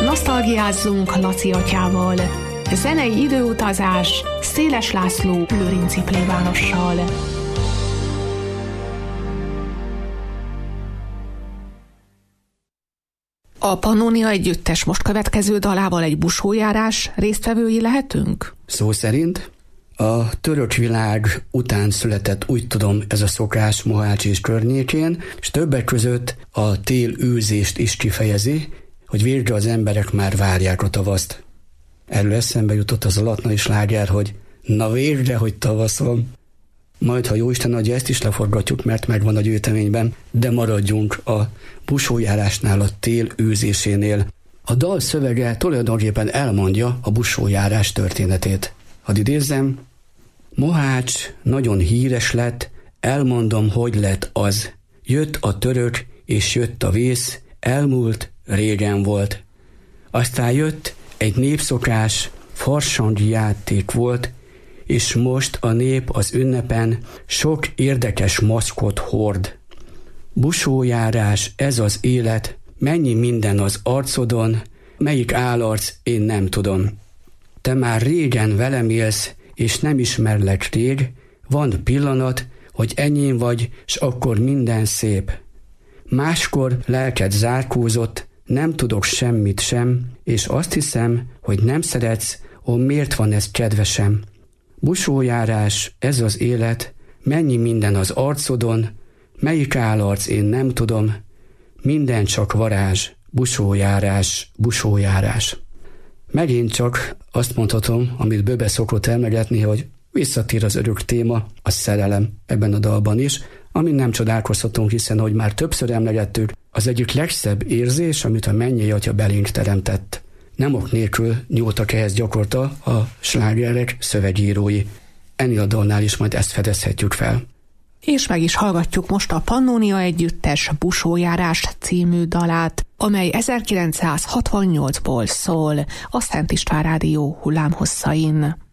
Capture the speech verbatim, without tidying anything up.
Nosztalgiázzunk Laci atyával. Zenei időutazás Széles László lőrinci plébánossal. A Pannonia Együttes most következő dalával egy busójárás résztvevői lehetünk? Szó szerint a török világ után született, úgy tudom, ez a szokás Mohács és környékén, és többek között a tél űzést is kifejezi, hogy végre az emberek már várják a tavaszt. Erről eszembe jutott az a latnai sláger, hogy na végre, hogy tavasz van. Majd, ha Jóisten adja, ezt is leforgatjuk, mert megvan a gyűjteményben, de maradjunk a busójárásnál, a tél űzésénél. A dal szövege tulajdonképpen elmondja a busójárás történetét. Hadd idézzem, Mohács nagyon híres lett, elmondom, hogy lett az. Jött a török, és jött a vész, elmúlt, régen volt. Aztán jött egy népszokás, farsangi játék volt, és most a nép az ünnepen sok érdekes maszkot hord. Busójárás, ez az élet, mennyi minden az arcodon, melyik állarc, én nem tudom. Te már régen velem élsz, és nem ismerlek rég, van pillanat, hogy enyém vagy, s akkor minden szép. Máskor lelked zárkózott, nem tudok semmit sem, és azt hiszem, hogy nem szeretsz, ó, miért van ez kedvesem? Busójárás, ez az élet, mennyi minden az arcodon, melyik állarc, én nem tudom, minden csak varázs, busójárás, busójárás. Megint csak azt mondhatom, amit Böbe szokott emlegetni, hogy visszatér az örök téma, a szerelem ebben a dalban is, amin nem csodálkozhatunk, hiszen, hogy már többször emlegettük, az egyik legszebb érzés, amit a mennyei atya belénk teremtett. Nem ok nélkül nyúltak ehhez gyakorta a slágerek szövegírói. Ennél a dalnál is majd ezt fedezhetjük fel. És meg is hallgatjuk most a Pannonia Együttes Busójárás című dalát, amely ezerkilencszázhatvannyolcból szól a Szent István Rádió hullámhosszain.